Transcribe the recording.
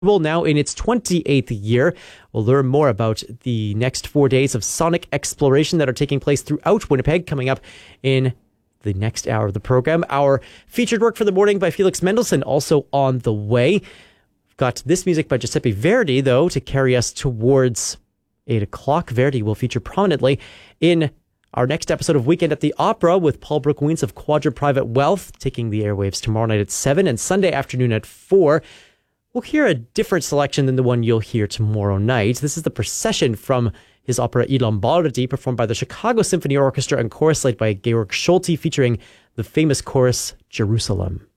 Well, now in its 28th year, we'll learn more about the next 4 days of sonic exploration that are taking place throughout Winnipeg, coming up in the next hour of the program. Our featured work for the morning by Felix Mendelssohn also on the way. We've got this music by Giuseppe Verdi, though, to carry us towards 8 o'clock. Verdi will feature prominently in our next episode of Weekend at the Opera with Paul Brookweens of Quadra Private Wealth, taking the airwaves tomorrow night at 7 and Sunday afternoon at 4. We'll hear a different selection than the one you'll hear tomorrow night. This is the procession from his opera I Lombardi, performed by the Chicago Symphony Orchestra and chorus led by Georg Scholti, featuring the famous chorus Jerusalem.